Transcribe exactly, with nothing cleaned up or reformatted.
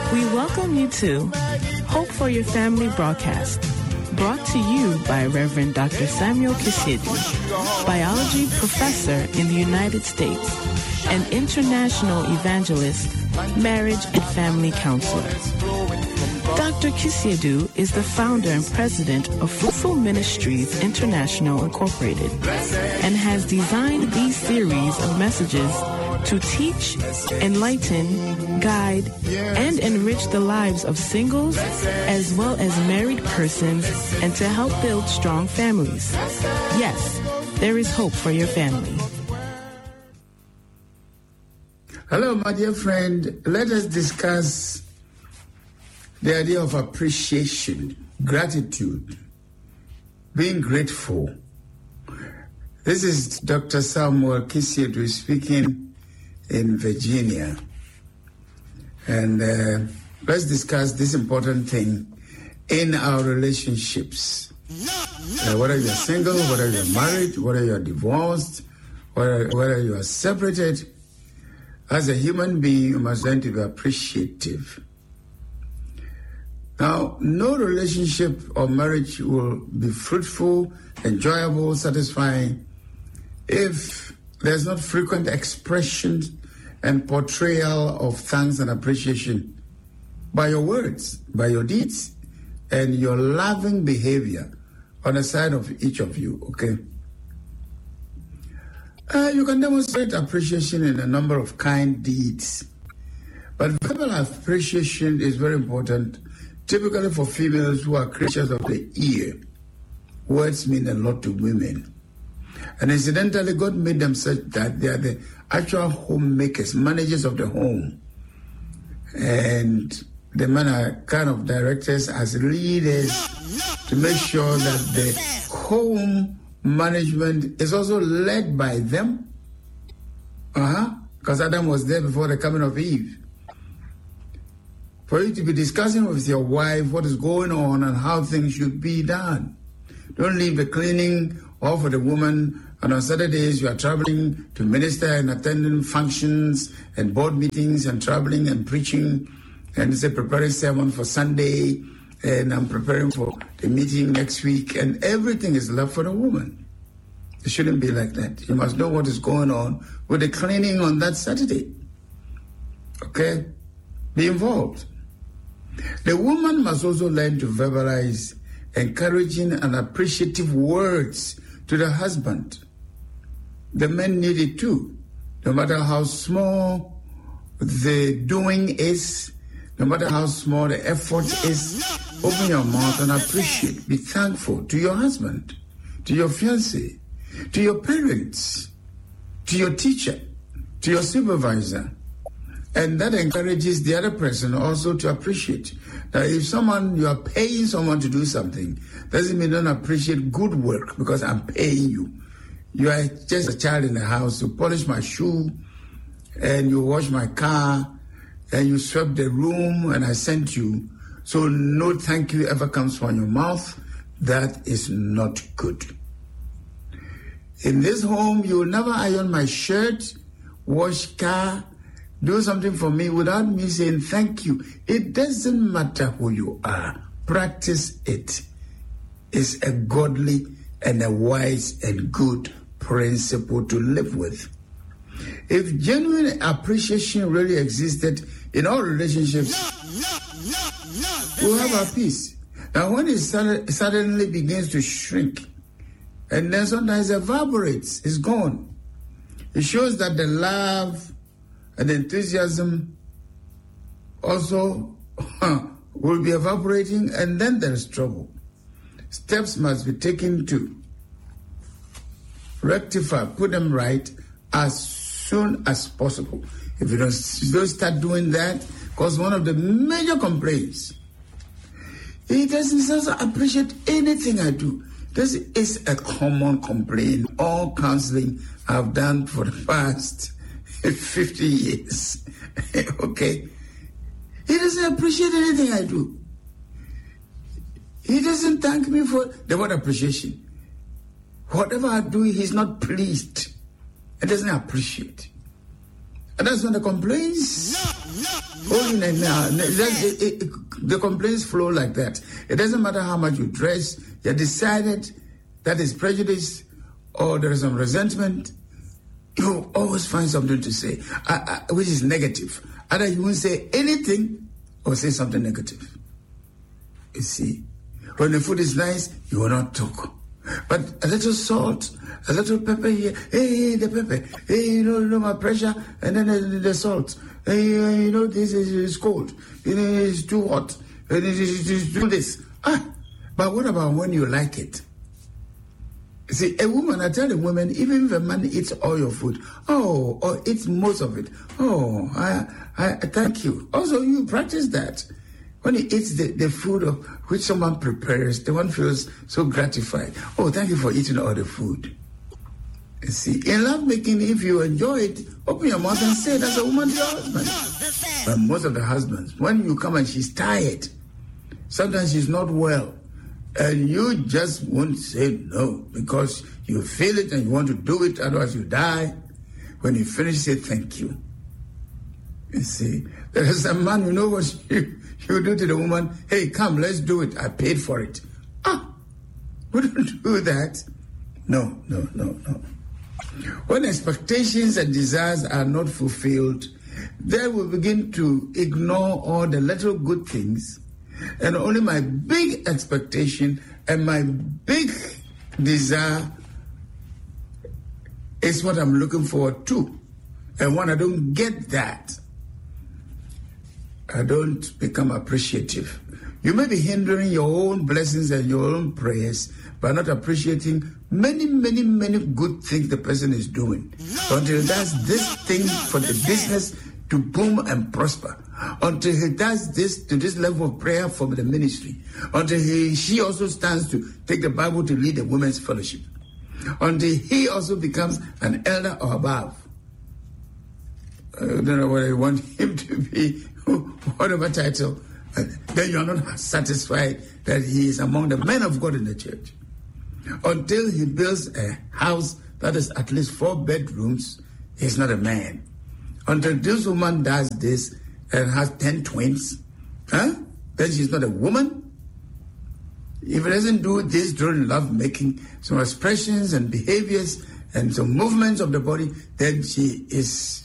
We welcome you to Hope for Your Family broadcast, brought to you by Reverend Doctor Samuel Kisiedu, biology professor in the United States, and international evangelist, marriage and family counselor. Doctor Kisiedu is the founder and president of Fruitful Ministries International Incorporated and has designed these series of messages to teach, enlighten, guide, and enrich the lives of singles as well as married persons and to help build strong families. Yes, there is hope for your family. Hello, my dear friend. Let us discuss the idea of appreciation, gratitude, being grateful. This is Doctor Samuel Kisiedu speaking in Virginia. And uh, let's discuss this important thing in our relationships. Uh, whether you're single, whether you're married, whether you're divorced, whether, whether you are separated, as a human being, you must learn to be appreciative. Now, no relationship or marriage will be fruitful, enjoyable, satisfying if there's not frequent expression and portrayal of thanks and appreciation by your words, by your deeds, and your loving behavior on the side of each of you, okay? Uh, you can demonstrate appreciation in a number of kind deeds, but verbal appreciation is very important, typically for females who are creatures of the ear. Words mean a lot to women. And incidentally, God made them such that they are the actual homemakers, managers of the home. And the men are kind of directors as leaders to make sure that the home management is also led by them. Uh-huh. Because Adam was there before the coming of Eve. For you to be discussing with your wife what is going on and how things should be done. Don't leave the cleaning all for the woman, and on Saturdays you are traveling to minister and attending functions and board meetings and traveling and preaching and say preparing sermon for Sunday, and I'm preparing for the meeting next week, and everything is left for the woman. It shouldn't be like that. You must know what is going on with the cleaning on that Saturday. Okay? Be involved. The woman must also learn to verbalize encouraging and appreciative words to the husband. The men need it too. No matter how small the doing is, no matter how small the effort is, open your mouth and appreciate. Be thankful to your husband, to your fiancé, to your parents, to your teacher, to your supervisor. And that encourages the other person also to appreciate. Now, if someone, you are paying someone to do something, doesn't mean don't appreciate good work because I'm paying you. You are just a child in the house. You polish my shoe and you wash my car and you swept the room and I sent you. So no thank you ever comes from your mouth. That is not good. In this home, you will never iron my shirt, wash car, do something for me without me saying thank you. It doesn't matter who you are. Practice it. It's a godly and a wise and good principle to live with. If genuine appreciation really existed in all relationships, we'll have our peace. Now, when it suddenly begins to shrink, and then sometimes evaporates, it's gone. It shows that the love and enthusiasm also huh, will be evaporating, and then there's trouble. Steps must be taken to rectify, put them right as soon as possible. If you don't, if you don't start doing that, because one of the major complaints, he doesn't appreciate anything I do. This is a common complaint. All counseling I've done for the past fifty years. Okay? He doesn't appreciate anything I do. He doesn't thank me for the word appreciation. Whatever I do, he's not pleased. He doesn't appreciate. And that's when the complaints, oh, no, no, no, it, it, it, the complaints flow like that. It doesn't matter how much you dress, you're decided that is prejudice or there is some resentment, you always find something to say, uh, uh, which is negative. Either you won't say anything or say something negative. You see, when the food is nice, you will not talk. But a little salt, a little pepper here, hey, the pepper, hey, you know, you know my pressure, and then the, the salt, hey, you know, this is, is cold, it is too hot, it is, it is too this. Ah, but what about when you like it? See, a woman, I tell a woman, even if a man eats all your food, oh, or eats most of it, oh, I, I, thank you. Also, you practice that. When he eats the, the food of which someone prepares, the one feels so gratified. Oh, thank you for eating all the food. You see, in lovemaking, if you enjoy it, open your mouth and say it as a woman to your husband. But most of the husbands, when you come and she's tired, sometimes she's not well, and you just won't say no because you feel it and you want to do it, otherwise you die. When you finish, say thank you. You see, there is a man, you know what you, you do to the woman? Hey, come, let's do it. I paid for it. Ah, we don't do that. No, no, no, no. When expectations and desires are not fulfilled, then we begin to ignore all the little good things, and only my big expectation and my big desire is what I'm looking forward to. And when I don't get that, I don't become appreciative. You may be hindering your own blessings and your own prayers by not appreciating many, many, many good things the person is doing. Until he does this thing for the business to boom and prosper. Until he does this to this level of prayer from the ministry. Until he, she also stands to take the Bible to lead the women's fellowship. Until he also becomes an elder or above. I don't know what I want him to be, whatever title. Then you are not satisfied that he is among the men of God in the church. Until he builds a house that is at least four bedrooms, he's not a man. Until this woman does this and has ten twins, huh? Then she's not a woman. If he doesn't do this during love making, some expressions and behaviors and some movements of the body, then she is